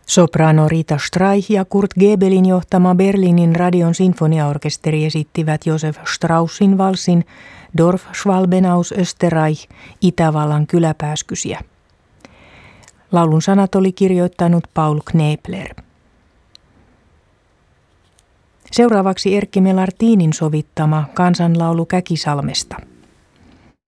Soprano Rita Streich ja Kurt Gebelin johtama Berliinin radion sinfoniaorkesteri esittivät Josef Straussin valssin Dorfschwalben aus Österreich, Itävallan kyläpääskysiä. Laulun sanat oli kirjoittanut Paul Knebler. Seuraavaksi Erkki Melartinin sovittama kansanlaulu Käkisalmesta.